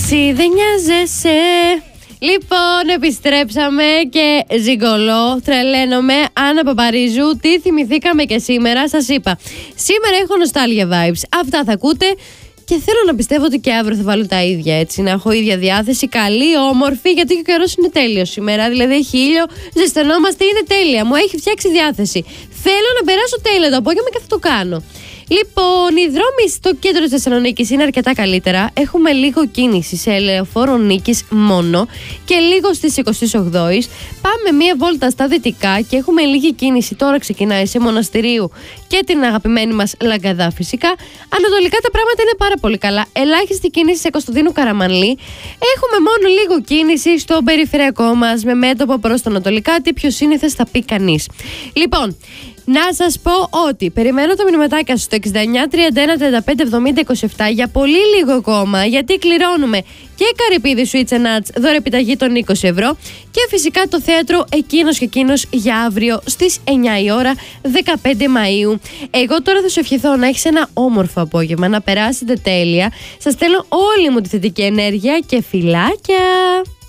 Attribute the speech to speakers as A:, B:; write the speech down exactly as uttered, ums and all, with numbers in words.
A: Εσύ δεν νοιάζεσαι. Λοιπόν, επιστρέψαμε και ζυγκολό, τρελαίνομαι. Άννα Παπαρίζου, τι θυμηθήκαμε και σήμερα. Σας είπα, σήμερα έχω nostalgia vibes. Αυτά θα ακούτε και θέλω να πιστεύω ότι και αύριο θα βάλω τα ίδια, έτσι. Να έχω ίδια διάθεση, καλή, όμορφη, γιατί και ο καιρός είναι τέλειος σήμερα. Δηλαδή έχει ήλιο, ζεσθενόμαστε, είναι τέλεια. Μου έχει φτιάξει διάθεση. Θέλω να περάσω τέλεια το απόγευμα και θα το κάνω. Λοιπόν, οι δρόμοι στο κέντρο της Θεσσαλονίκης είναι αρκετά καλύτερα. Έχουμε λίγο κίνηση σε Ελεοφόρο Νίκης μόνο και λίγο στις εικοστή όγδοη. Πάμε μία βόλτα στα δυτικά και έχουμε λίγη κίνηση. Τώρα ξεκινάει σε Μοναστηρίου και την αγαπημένη μας Λαγκαδά φυσικά. Ανατολικά τα πράγματα είναι πάρα πολύ καλά. Ελάχιστη κίνηση σε Κωνσταντίνου Καραμανλή. Έχουμε μόνο λίγο κίνηση στο περιφερειακό μας με μέτωπο προς τα ανατολικά. Τι πιο σύνηθες θα πει κανείς. Λοιπόν, να σας πω ότι περιμένω το μηνυματάκια στο εξήντα εννιά τριάντα ένα τριάντα πέντε εβδομήντα είκοσι επτά για πολύ λίγο ακόμα, γιατί κληρώνουμε και Καρυπίδη Sweets and Nuts δωρεπιταγή των είκοσι ευρώ και φυσικά το θέατρο Εκείνος και Εκείνος για αύριο στις εννιά η ώρα δεκαπέντε Μαΐου. Εγώ τώρα θα σου ευχηθώ να έχεις ένα όμορφο απόγευμα, να περάσετε τέλεια. Σας στέλνω όλη μου τη θετική ενέργεια και φιλάκια!